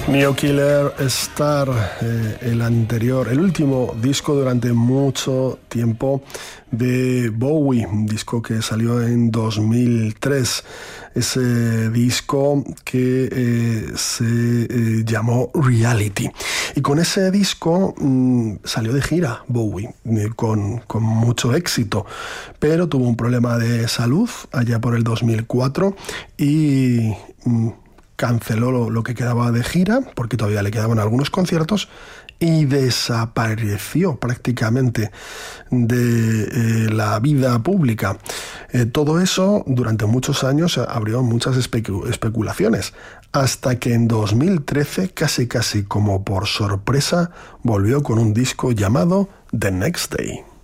New Killer Star, el último disco durante mucho tiempo de Bowie, un disco que salió en 2003, ese disco que se llamó Reality. Y con ese disco salió de gira Bowie, con mucho éxito, pero tuvo un problema de salud allá por el 2004 y canceló lo que quedaba de gira, porque todavía le quedaban algunos conciertos, y desapareció prácticamente de la vida pública. Todo eso durante muchos años abrió muchas especulaciones, hasta que en 2013, casi como por sorpresa, volvió con un disco llamado The Next Day.